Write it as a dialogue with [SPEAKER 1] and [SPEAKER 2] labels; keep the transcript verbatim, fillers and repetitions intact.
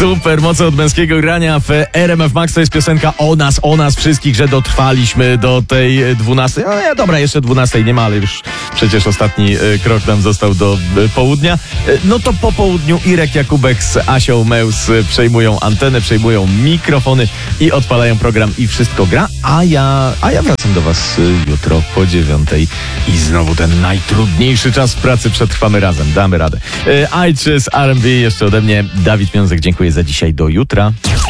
[SPEAKER 1] Super, moce od męskiego grania w R M F Max. To jest piosenka o nas, o nas wszystkich, że dotrwaliśmy do tej dwunastej. No ja, dobra, jeszcze dwunastej nie ma, ale już przecież ostatni krok nam został do południa. No to po południu Irek Jakubek z Asią Meus przejmują antenę, przejmują mikrofony i odpalają program I Wszystko Gra, a ja, a ja wracam do was jutro po dziewiątej i znowu ten najtrudniejszy czas pracy przetrwamy razem, damy radę. Ajczy z R and B jeszcze ode mnie, Dawid Miązek, dziękuję za dzisiaj, do jutra.